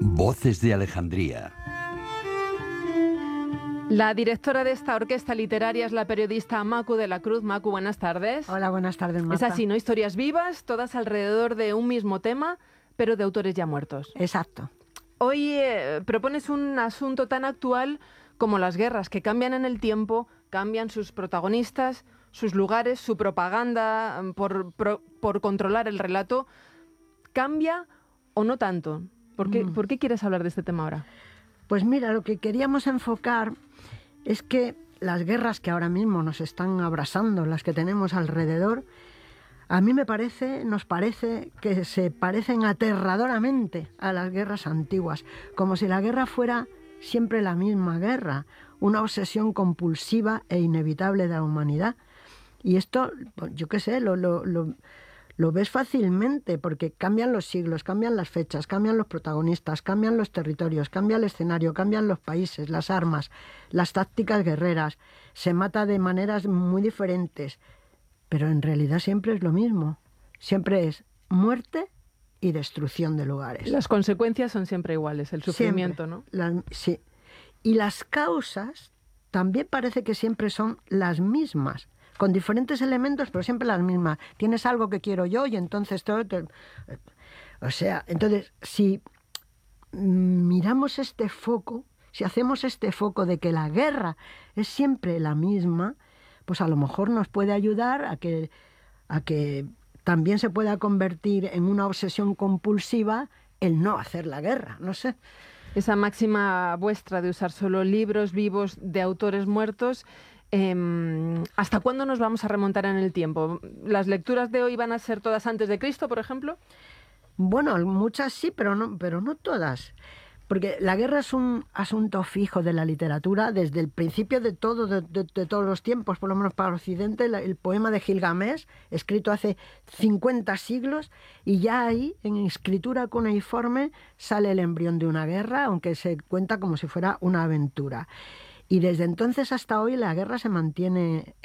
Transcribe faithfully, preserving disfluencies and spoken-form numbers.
Voces de Alejandría. La directora de esta orquesta literaria es la periodista Macu de la Cruz. Macu, buenas tardes. Hola, buenas tardes, Marta. Es así, ¿no? Historias vivas, todas alrededor de un mismo tema, pero de autores ya muertos. Exacto. Hoy eh, propones un asunto tan actual como las guerras, que cambian en el tiempo, cambian sus protagonistas, sus lugares, su propaganda por, por, por controlar el relato. ¿Cambia o no tanto? ¿Por qué, mm. ¿Por qué quieres hablar de este tema ahora? Pues mira, lo que queríamos enfocar es que las guerras que ahora mismo nos están abrasando, las que tenemos alrededor, a mí me parece, nos parece que se parecen aterradoramente a las guerras antiguas, como si la guerra fuera siempre la misma guerra, una obsesión compulsiva e inevitable de la humanidad. Y esto, yo qué sé, lo, lo, lo, lo ves fácilmente, porque cambian los siglos, cambian las fechas, cambian los protagonistas, cambian los territorios, cambia el escenario, cambian los países, las armas, las tácticas guerreras, se mata de maneras muy diferentes, pero en realidad siempre es lo mismo, siempre es muerte y destrucción de lugares. Las consecuencias son siempre iguales, el sufrimiento, siempre, ¿no? La, sí. Y las causas también parece que siempre son las mismas, con diferentes elementos, pero siempre las mismas. Tienes algo que quiero yo y entonces todo... Te... O sea, entonces, si miramos este foco, si hacemos este foco de que la guerra es siempre la misma, pues a lo mejor nos puede ayudar a que, a que también se pueda convertir en una obsesión compulsiva el no hacer la guerra, no sé. Esa máxima vuestra de usar solo libros vivos de autores muertos, eh, ¿hasta cuándo nos vamos a remontar en el tiempo? ¿Las lecturas de hoy van a ser todas antes de Cristo, por ejemplo? Bueno, muchas sí, pero no, pero no todas. Porque la guerra es un asunto fijo de la literatura desde el principio de, todo, de, de, de todos los tiempos, por lo menos para Occidente, el, el poema de Gilgamesh, escrito hace cincuenta siglos, y ya ahí, en escritura cuneiforme, sale el embrión de una guerra, aunque se cuenta como si fuera una aventura. Y desde entonces hasta hoy la guerra se mantiene